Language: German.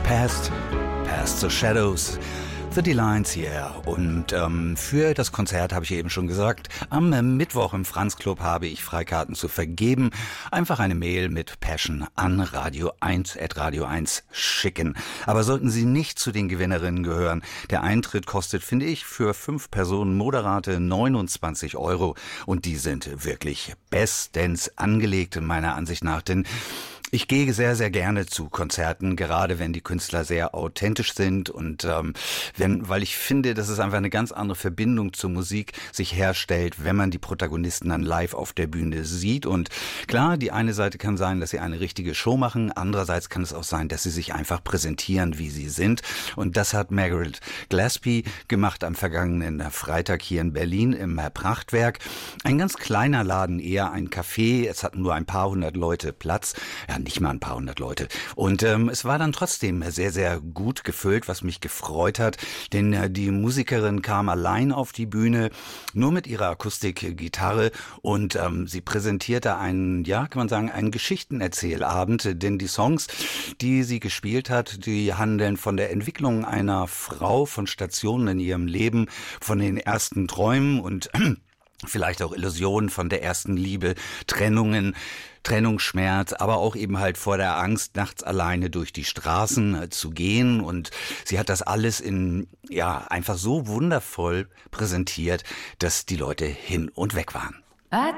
Past the Shadows, The Delines hier. Und für das Konzert habe ich eben schon gesagt, am Mittwoch im Franz Club habe ich Freikarten zu vergeben. Einfach eine Mail mit Passion an radio1@radio1 schicken. Aber sollten Sie nicht zu den Gewinnerinnen gehören, der Eintritt kostet, finde ich, für 5 Personen moderate 29 Euro. Und die sind wirklich bestens angelegt, meiner Ansicht nach. Denn ich gehe sehr, sehr gerne zu Konzerten, gerade wenn die Künstler sehr authentisch sind und weil ich finde, dass es einfach eine ganz andere Verbindung zur Musik sich herstellt, wenn man die Protagonisten dann live auf der Bühne sieht. Und klar, die eine Seite kann sein, dass sie eine richtige Show machen, andererseits kann es auch sein, dass sie sich einfach präsentieren, wie sie sind. Und das hat Margaret Gillespie gemacht am vergangenen Freitag hier in Berlin im Prachtwerk. Ein ganz kleiner Laden, eher ein Café, es hatten nur ein paar hundert Leute Platz. Ja, nicht mal ein paar hundert Leute. Und es war dann trotzdem sehr, sehr gut gefüllt, was mich gefreut hat, denn die Musikerin kam allein auf die Bühne, nur mit ihrer Akustikgitarre und sie präsentierte einen, ja, kann man sagen, einen Geschichtenerzählabend, denn die Songs, die sie gespielt hat, die handeln von der Entwicklung einer Frau, von Stationen in ihrem Leben, von den ersten Träumen und vielleicht auch Illusionen von der ersten Liebe, Trennungsschmerz, aber auch eben halt vor der Angst, nachts alleine durch die Straßen zu gehen. Und sie hat das alles einfach so wundervoll präsentiert, dass die Leute hin und weg waren.